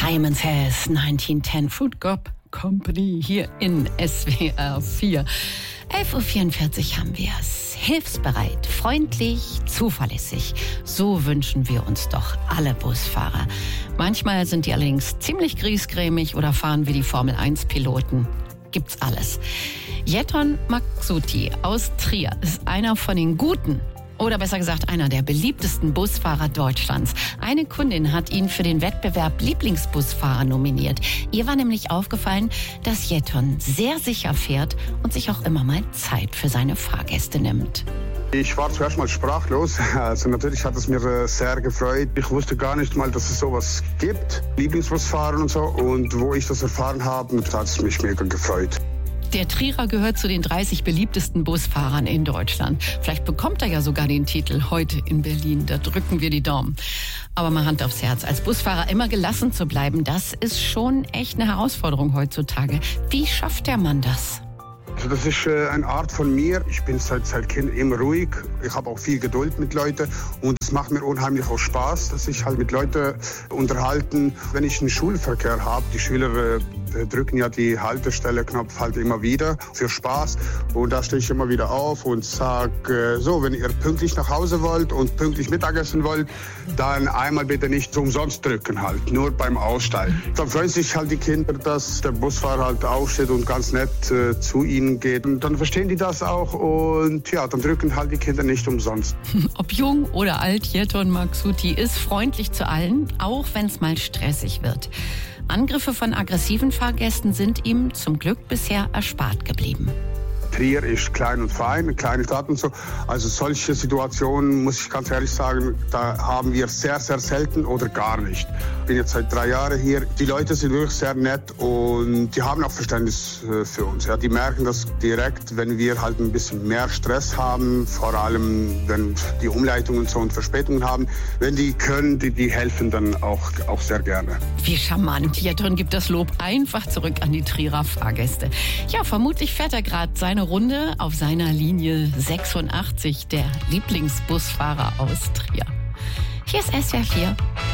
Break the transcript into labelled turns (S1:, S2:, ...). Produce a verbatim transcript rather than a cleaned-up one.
S1: Simon Says neunzehnhundertzehn Food Corp Company hier in S W R vier. elf Uhr vierundvierzig haben wir es. Hilfsbereit, freundlich, zuverlässig. So wünschen wir uns doch alle Busfahrer. Manchmal sind die allerdings ziemlich griesgrämig oder fahren wie die Formel eins Piloten. Gibt's alles. Jetton Maksuti aus Trier ist einer von den Guten. Oder besser gesagt, einer der beliebtesten Busfahrer Deutschlands. Eine Kundin hat ihn für den Wettbewerb Lieblingsbusfahrer nominiert. Ihr war nämlich aufgefallen, dass Jetton sehr sicher fährt und sich auch immer mal Zeit für seine Fahrgäste nimmt.
S2: Ich war zuerst mal sprachlos. Also natürlich hat es mir sehr gefreut. Ich wusste gar nicht mal, dass es sowas gibt, Lieblingsbusfahren und so. Und wo ich das erfahren habe, hat es mich mega gefreut.
S1: Der Trierer gehört zu den dreißig beliebtesten Busfahrern in Deutschland. Vielleicht bekommt er ja sogar den Titel heute in Berlin. Da drücken wir die Daumen. Aber mal Hand aufs Herz. Als Busfahrer immer gelassen zu bleiben, das ist schon echt eine Herausforderung heutzutage. Wie schafft der Mann das?
S2: Also das ist äh, eine Art von mir. Ich bin seit, seit Kind immer ruhig. Ich habe auch viel Geduld mit Leuten. Und es macht mir unheimlich auch Spaß, dass ich halt mit Leuten unterhalten. Wenn ich einen Schulverkehr habe, die Schüler äh, drücken ja die Haltestelle-Knopf halt immer wieder für Spaß. Und da stehe ich immer wieder auf und sage, äh, so, wenn ihr pünktlich nach Hause wollt und pünktlich Mittagessen wollt, dann einmal bitte nicht umsonst drücken halt, nur beim Aussteigen. Dann freuen sich halt die Kinder, dass der Busfahrer halt aufsteht und ganz nett äh, zu ihnen geht. Und dann verstehen die das auch und ja, dann drücken halt die Kinder nicht umsonst.
S1: Ob jung oder alt, Jetton Maksuti ist freundlich zu allen, auch wenn es mal stressig wird. Angriffe von aggressiven Fahrgästen sind ihm zum Glück bisher erspart geblieben.
S2: Trier ist klein und fein, eine kleine Stadt und so. Also solche Situationen, muss ich ganz ehrlich sagen, da haben wir sehr, sehr selten oder gar nicht. Ich bin jetzt seit drei Jahren hier. Die Leute sind wirklich sehr nett und die haben auch Verständnis für uns. Ja, die merken das direkt, wenn wir halt ein bisschen mehr Stress haben, vor allem wenn die Umleitungen so und Verspätungen haben. Wenn die können, die, die helfen dann auch, auch sehr gerne.
S1: Wie charmant. Jetton gibt das Lob einfach zurück an die Trierer Fahrgäste. Ja, vermutlich fährt er gerade seine Runde auf seiner Linie sechsundachtzig, der Lieblingsbusfahrer aus Trier. Hier ist S W R vier.